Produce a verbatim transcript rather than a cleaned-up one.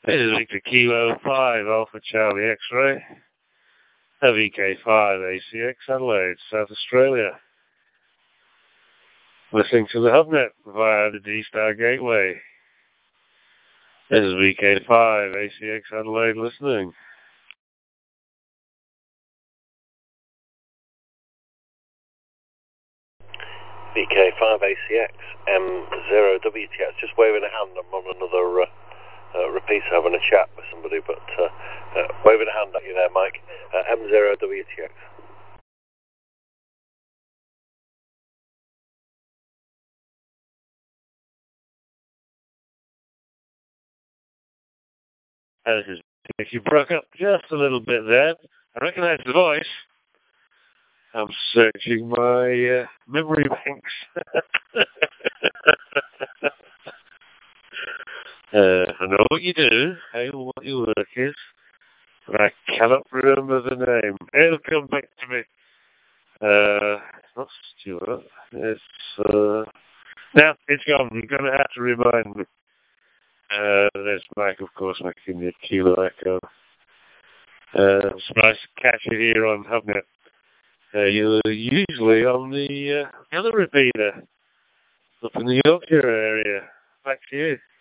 This is Victor Kilo five Alpha Charlie X-Ray, V K five A C X Adelaide, South Australia. Listening to the HubNet via the D-Star Gateway. This is V K five A C X Adelaide listening. V K five A C X M zero W T X, just waving a hand. I'm on another uh, uh, repeater having a chat with somebody, but uh, uh, waving a hand at you there, Mike. Uh, M zero W T X. Uh, this is if you broke up just a little bit there. I recognise the voice. I'm searching my uh, memory banks. uh, I know what you do, I know what your work is, but I cannot remember the name. It'll come back to me. Uh, it's not Stuart. It's, uh... Now, it's gone. You're going to have to remind me. Uh, there's Mike, of course, making the Kilo Echo. Uh, it's nice to catch you here on HubNet. Uh, you're usually on the uh, other repeater, up in the Yorkshire area. Back to you.